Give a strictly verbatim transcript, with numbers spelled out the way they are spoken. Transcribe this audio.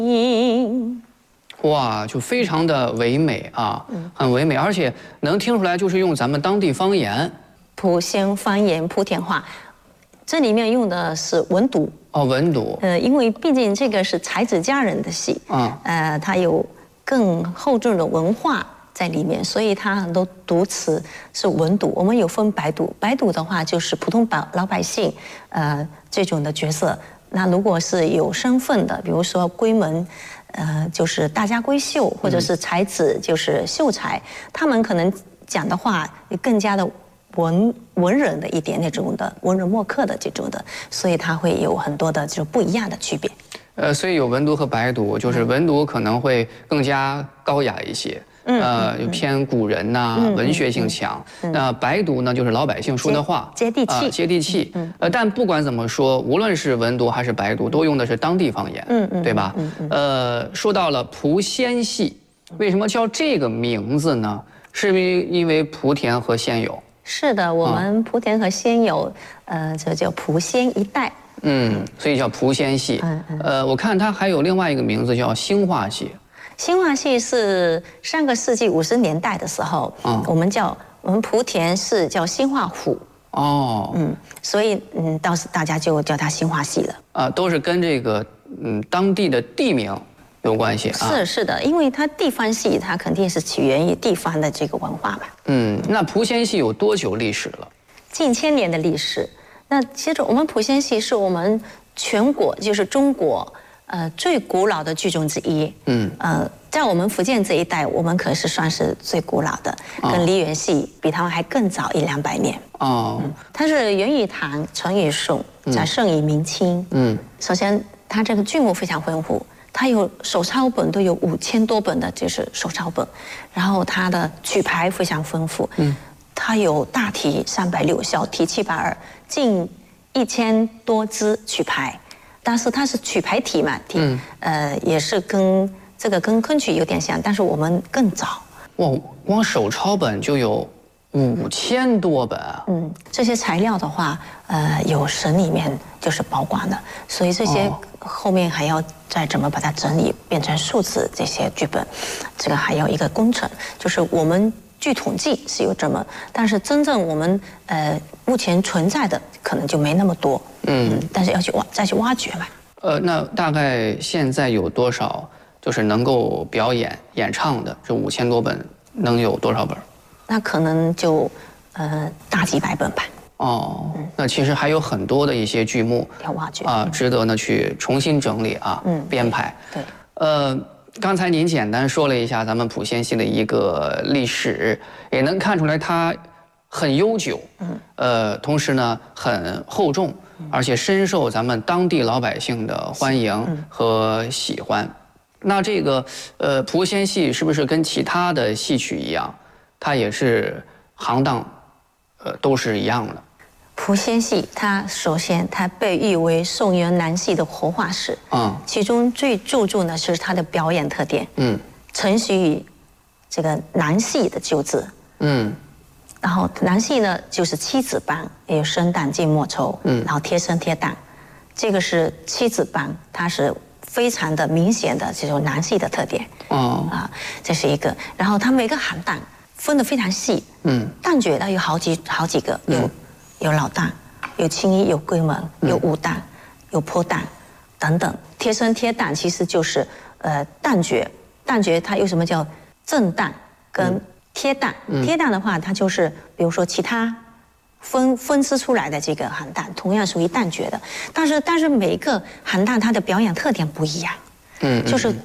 哇，就非常的唯美啊，很唯美，而且能听出来就是用咱们当地方言， 莆仙方言莆田话，这里面用的是文读。 哦，文读。 呃，因为毕竟这个是才子佳人的戏，啊，呃，它有更厚重的文化在里面，所以它很多读词是文读。我们有分白读，白读的话就是普通百老百姓，呃，这种的角色。那如果是有身份的，比如说闺门，呃，就是大家闺秀，或者是才子，就是秀才，他们可能讲的话更加的文文人的一点那种的文人墨客的这种的，所以它会有很多的就不一样的区别。 呃，所以有文读和白读，就是文读可能会更加高雅一些。呃，偏古人呐、文学性强。那白读呢，就是老百姓说的话， 接地气， 接地气。呃，但不管怎么说，无论是文读还是白读，都用的是当地方言，嗯嗯，对吧？呃，说到了莆仙戏，为什么叫这个名字呢？是因为因为莆田和仙游。 是的，我们莆田和仙游，呃，这叫莆仙一带。 嗯，所以叫莆仙戏。嗯嗯。呃，我看它还有另外一个名字叫兴化戏。 兴化戏是上个世纪五十年代的时候，嗯，我们叫我们莆田市叫兴化府。哦，嗯，所以嗯，当时大家就叫它兴化戏了。 啊，都是跟这个嗯当地的地名有关系啊。 是是的，因为它地方戏，它肯定是起源于地方的这个文化吧。 嗯，那莆仙戏有多久历史了？ 近千年的历史。那其实我们莆仙戏是我们全国，就是中国。呃，最古老的剧种之一，嗯，呃，在我们福建这一带，我们可是算是最古老的，跟梨园戏比他们还更早一两百年。哦，嗯、它是源于唐，传于宋，再盛于明清。嗯，首先它这个剧目非常丰富，它有手抄本都有五千多本的，就是手抄本，然后它的曲牌非常丰富。嗯，它有大题三百六，小题七百二，近一千多支曲牌。但是它是曲牌体嘛，体、嗯、呃也是跟这个跟昆曲有点像，但是我们更早。 哇，光手抄本就有五千多本啊！ 嗯，这些材料的话，呃，有省里面就是保管的，所以这些后面还要再怎么把它整理变成数字这些剧本，这个还要一个工程，就是我们。据统计是有这么，但是真正我们呃目前存在的可能就没那么多，嗯，但是要去挖再去挖掘嘛。 呃，那大概现在有多少就是能够表演演唱的这五千多本能有多少本？ 那可能就呃大几百本吧。 哦，嗯、那其实还有很多的一些剧目要挖掘啊、呃，值得呢去重新整理啊，嗯，编排。 对， 呃。刚才您简单说了一下咱们莆仙戏的一个历史，也能看出来它很悠久，嗯，呃，同时呢很厚重，而且深受咱们当地老百姓的欢迎和喜欢。那这个呃莆仙戏是不是跟其他的戏曲一样，它也是行当，呃都是一样的？ 莆仙戏，它首先它被誉为宋元南戏的活化石，嗯，其中最注重的是它的表演特点，嗯，承袭于这个南戏的旧制，嗯，然后南戏呢就是七子班，也有生旦净末丑，嗯，然后贴身贴旦，这个是七子班，它是非常的明显的这种南戏的特点，哦，啊，这是一个，然后它每个行当分得非常细，嗯，旦角它有好几好几个，有。有老旦，有青衣，有闺门，有武旦，有坡旦，等等。贴身贴旦其实就是呃旦角，旦角它有什么叫正旦跟贴旦？嗯、贴旦的话，它就是比如说其他分分支出来的这个行当，同样属于旦角的，但是但是每一个行当它的表演特点不一样，嗯，就是